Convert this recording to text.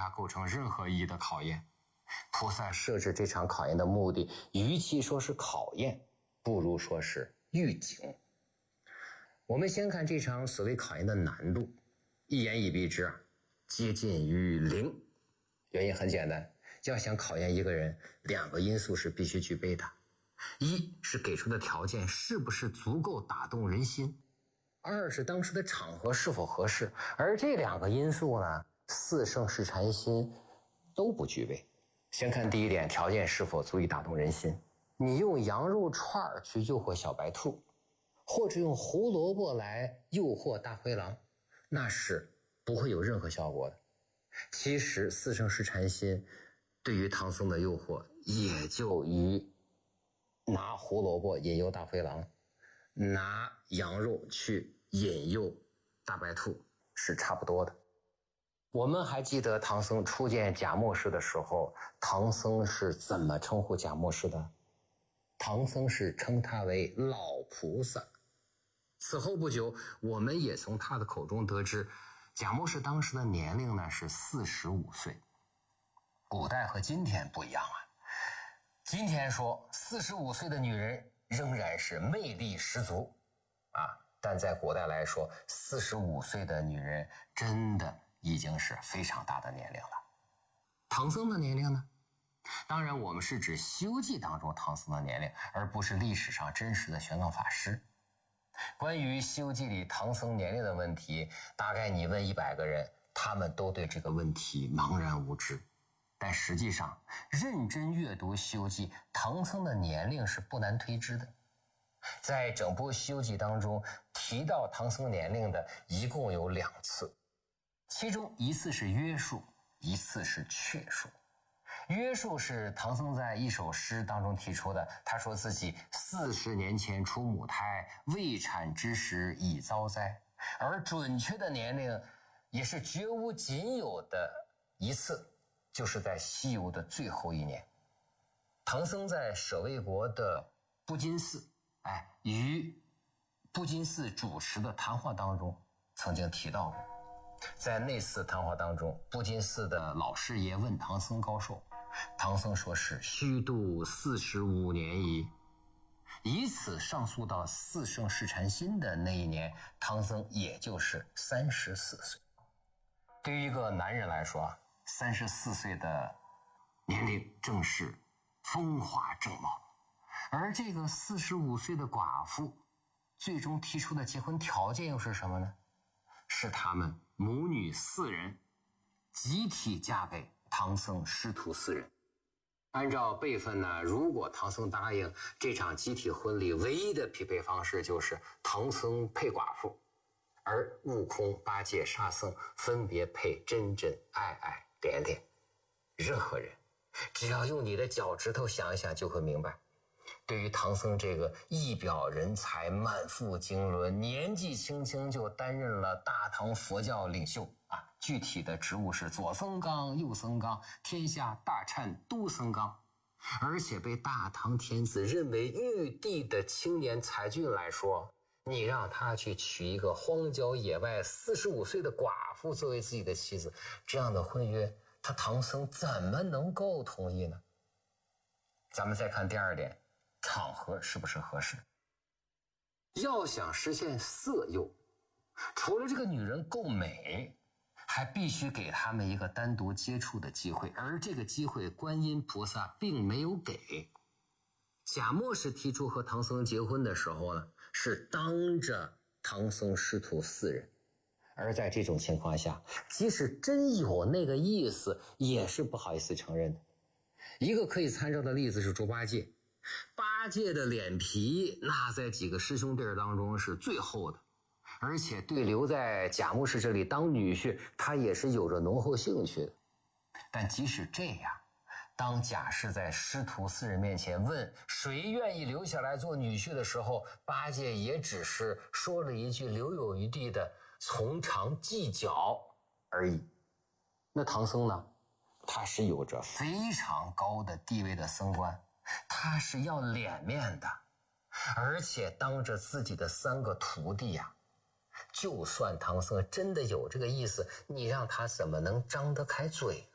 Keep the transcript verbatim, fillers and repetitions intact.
它构成任何意义的考验。菩萨设置这场考验的目的，与其说是考验，不如说是预警。我们先看这场所谓考验的难度，一言以蔽之啊，接近于零。原因很简单，要想考验一个人，两个因素是必须具备的。一是给出的条件是不是足够打动人心，二是当时的场合是否合适。而这两个因素呢，四圣试禅心都不具备。先看第一点，条件是否足以打动人心。你用羊肉串去诱惑小白兔，或者用胡萝卜来诱惑大灰狼，那是不会有任何效果的。其实四圣试禅心对于唐僧的诱惑，也就与拿胡萝卜引诱大灰狼，拿羊肉去引诱大白兔是差不多的。我们还记得唐僧初见假末世的时候，唐僧是怎么称呼假末世的？唐僧是称他为老菩萨。此后不久，我们也从他的口中得知，假末世当时的年龄呢是四十五岁。古代和今天不一样啊，今天说四十五岁的女人仍然是魅力十足啊，但在古代来说，四十五岁的女人真的已经是非常大的年龄了。唐僧的年龄呢？当然我们是指《西游记》当中唐僧的年龄，而不是历史上真实的玄奘法师。关于《西游记》里唐僧年龄的问题，大概你问一百个人，他们都对这个问题茫然无知。但实际上，认真阅读《西游记》，唐僧的年龄是不难推知的。在整部《西游记》当中，提到唐僧年龄的一共有两次，其中一次是约数，一次是确数。约数是唐僧在一首诗当中提出的，他说自己四十年前出母胎，未产之时已遭灾。而准确的年龄也是绝无仅有的一次，就是在西游的最后一年。唐僧在舍卫国的布金寺，哎，与布金寺主持的谈话当中曾经提到过。在那次谈话当中，布金寺的老师爷问唐僧高寿，唐僧说是虚度四十五年矣。以此上溯到四圣试禅心的那一年，唐僧也就是三十四岁。对于一个男人来说啊，三十四岁的年龄正是风华正茂。而这个四十五岁的寡妇最终提出的结婚条件又是什么呢？是他们母女四人集体嫁给唐僧师徒四人。按照辈分呢，如果唐僧答应，这场集体婚礼唯一的匹配方式就是唐僧配寡妇，而悟空、八戒、沙僧分别配真真、爱爱、点点。任何人只要用你的脚趾头想一想，就会明白，对于唐僧这个一表人才、满腹经纶，年纪轻轻就担任了大唐佛教领袖啊，具体的职务是左僧纲、右僧纲，天下大忏都僧纲，而且被大唐天子认为玉帝的青年才俊来说，你让他去娶一个荒郊野外四十五岁的寡妇作为自己的妻子，这样的婚约，他唐僧怎么能够同意呢？咱们再看第二点，场合是不是合适？要想实现色诱，除了这个女人够美，还必须给他们一个单独接触的机会，而这个机会观音菩萨并没有给。假末世提出和唐僧结婚的时候呢，是当着唐僧师徒四人，而在这种情况下，即使真有那个意思，也是不好意思承认的。一个可以参照的例子是猪八戒，八戒的脸皮那在几个师兄弟当中是最厚的，而且对留在假末世这里当女婿，他也是有着浓厚兴趣的。但即使这样，当贾氏在师徒四人面前问谁愿意留下来做女婿的时候，八戒也只是说了一句留有余地的从长计较而已。那唐僧呢？他是有着非常高的地位的僧官，他是要脸面的，而且当着自己的三个徒弟呀、啊，就算唐僧真的有这个意思，你让他怎么能张得开嘴